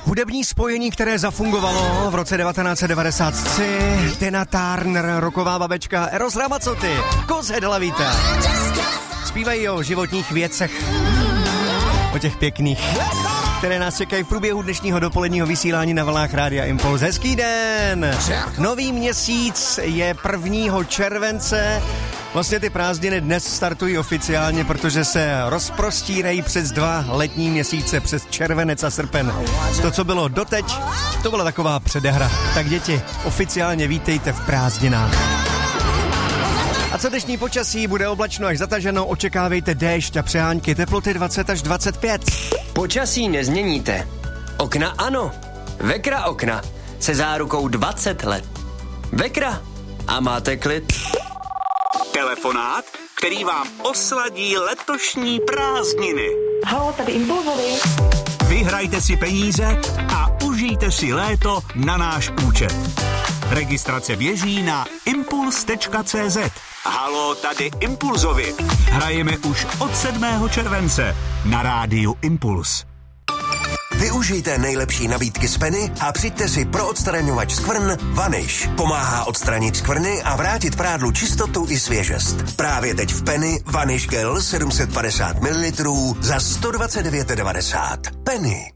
Hudební spojení, které zafungovalo v roce 1993, Tina Turner, rocková babečka, Eros Ramazzotti, Cose della Vita. Zpívají o životních věcech, o těch pěkných, které nás čekají v průběhu dnešního dopoledního vysílání na vlnách Rádia Impuls. Hezký den! Nový měsíc je 1. července. Vlastně ty prázdniny dnes startují oficiálně, protože se rozprostírají přes 2 letní měsíce, přes červenec a srpen. To, co bylo doteď, to byla taková předehra. Tak děti, oficiálně vítejte v prázdninách. A co dnešní počasí? Bude oblačno až zataženo, očekávejte déšť a přehánky, teploty 20 až 25. Počasí nezměníte. Okna ano. Vekra okna se zárukou 20 let. Vekra a máte klid. Telefonát, který vám osladí letošní prázdniny. Haló, tady Impulzovi. Vyhrajte si peníze a užijte si léto na náš účet. Registrace běží na impuls.cz. Haló, tady Impulzovi. Hrajeme už od 7. července na rádiu Impuls. Využijte nejlepší nabídky z Penny a přijďte si pro odstraňovač skvrn Vanish. Pomáhá odstranit skvrny a vrátit prádlu čistotu i svěžest. Právě teď v Penny Vanish Gel 750 ml za 129,90. Penny.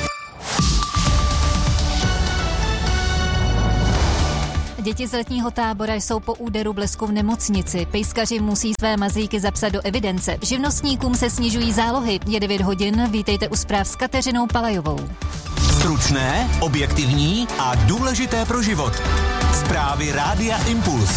Děti z letního tábora jsou po úderu blesku v nemocnici. Pejskaři musí své mazlíky zapsat do evidence. Živnostníkům se snižují zálohy. Je 9 hodin, vítejte u zpráv s Kateřinou Palajovou. Stručné, objektivní a důležité pro život. Zprávy Rádia Impuls.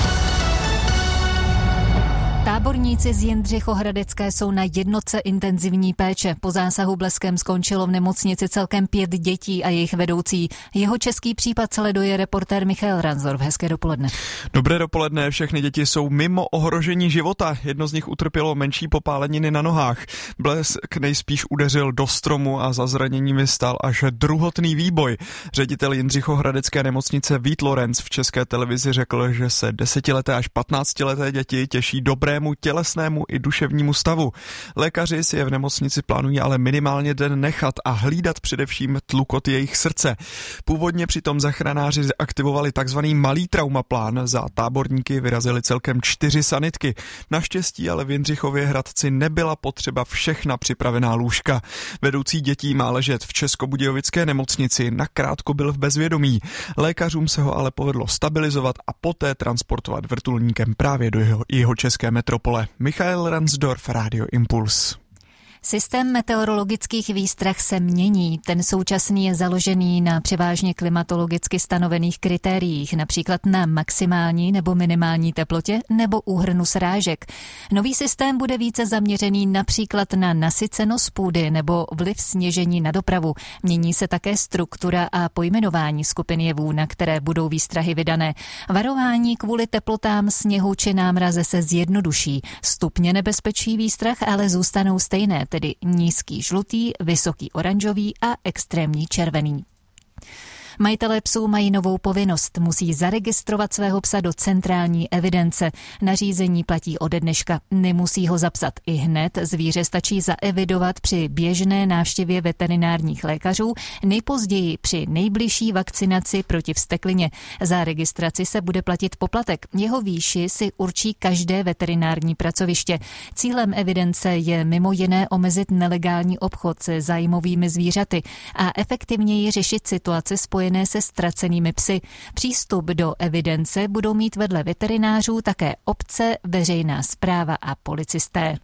Táborníci z Jindřichohradecké jsou na jednotce intenzivní péče. Po zásahu bleskem skončilo v nemocnici celkem 5 dětí a jejich vedoucí. Jeho český případ sleduje reportér Michael Ransdorf. Hezké dopoledne. Dobré dopoledne, všechny děti jsou mimo ohrožení života. Jedno z nich utrpělo menší popáleniny na nohách. Blesk nejspíš udeřil do stromu a za zraněními stál až druhotný výboj. Ředitel Jindřichohradecké nemocnice Vít Lorenz v České televizi řekl, že se 10leté až 15leté děti těší dobrému tělesnému i duševnímu stavu. Lékaři si je v nemocnici plánují ale minimálně den nechat a hlídat především tlukot jejich srdce. Původně přitom záchranáři aktivovali takzvaný malý traumaplán. Za táborníky vyrazili celkem 4 sanitky. Naštěstí ale v Jindřichově Hradci nebyla potřeba všechna připravená lůžka. Vedoucí dětí má ležet v Českobudějovické nemocnici, nakrátko byl v bezvědomí. Lékařům se ho ale povedlo stabilizovat a poté transportovat vrtulníkem právě do jeho české metropole. Michael Ransdorf, Radio Impuls. Systém meteorologických výstrah se mění. Ten současný je založený na převážně klimatologicky stanovených kritériích, například na maximální nebo minimální teplotě nebo úhrnu srážek. Nový systém bude více zaměřený například na nasycenost půdy nebo vliv sněžení na dopravu. Mění se také struktura a pojmenování skupin jevů, na které budou výstrahy vydané. Varování kvůli teplotám, sněhu či námraze se zjednoduší. Stupně nebezpečí výstrah ale zůstanou stejné, tedy nízký žlutý, vysoký oranžový a extrémní červený. Majitelé psů mají novou povinnost. Musí zaregistrovat svého psa do centrální evidence. Nařízení platí ode dneška. Nemusí ho zapsat i hned. Zvíře stačí zaevidovat při běžné návštěvě veterinárních lékařů, nejpozději při nejbližší vakcinaci proti vzteklině. Za registraci se bude platit poplatek. Jeho výši si určí každé veterinární pracoviště. Cílem evidence je mimo jiné omezit nelegální obchod se zájmovými zvířaty a efektivněji řešit situace spojené se ztracenými psy. Přístup do evidence budou mít vedle veterinářů také obce, veřejná správa a policisté.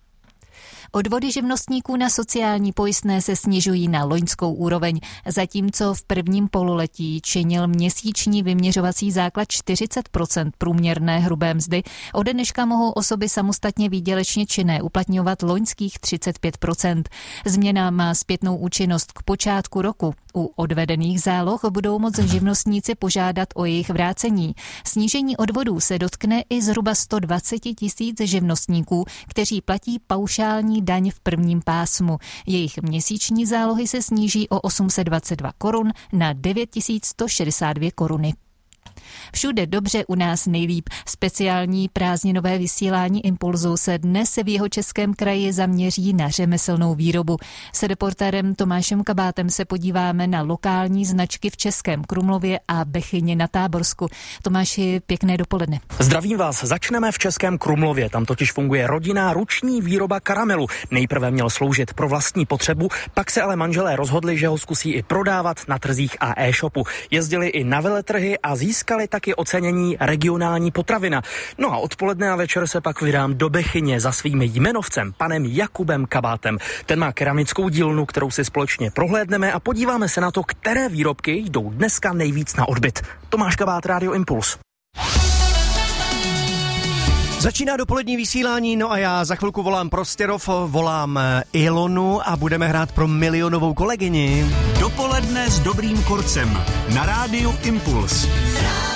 Odvody živnostníků na sociální pojistné se snižují na loňskou úroveň, zatímco v prvním pololetí činil měsíční vyměřovací základ 40% průměrné hrubé mzdy. Ode dneška mohou osoby samostatně výdělečně činné uplatňovat loňských 35%. Změna má zpětnou účinnost k počátku roku. U odvedených záloh budou moct živnostníci požádat o jejich vrácení. Snížení odvodů se dotkne i zhruba 120 000 živnostníků, kteří platí paušální daň v prvním pásmu. Jejich měsíční zálohy se sníží o 822 korun na 9162 koruny. Všude dobře, u nás nejlíp. Speciální prázdninové vysílání Impulzu se dnes v Jihočeském kraji zaměří na řemeslnou výrobu. S reportérem Tomášem Kabátem se podíváme na lokální značky v Českém Krumlově a Bechyni na Táborsku. Tomáši, pěkné dopoledne. Zdravím vás, začneme v Českém Krumlově, tam totiž funguje rodinná ruční výroba karamelu. Nejprve měl sloužit pro vlastní potřebu, pak se ale manželé rozhodli, že ho zkusí i prodávat na trzích a e-shopu. Jezdili i na veletrhy a získali taky ocenění regionální potravina. No a odpoledne a večer se pak vydám do Bechyně za svým jmenovcem, panem Jakubem Kabátem. Ten má keramickou dílnu, kterou si společně prohlédneme a podíváme se na to, které výrobky jdou dneska nejvíc na odbyt. Tomáš Kabát, Rádio Impuls. Začíná dopolední vysílání, no a já za chvilku volám Prostěrov, volám Ilonu a budeme hrát pro milionovou kolegyni. Dopoledne s dobrým korcem na Rádiu Impuls.